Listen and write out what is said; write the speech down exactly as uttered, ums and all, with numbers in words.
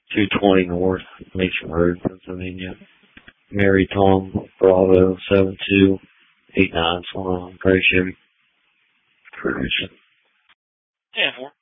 two twenty North Mason Road, Pennsylvania. Mary Tom Bravo seven two eight nine one. Gray Chevy. ten four.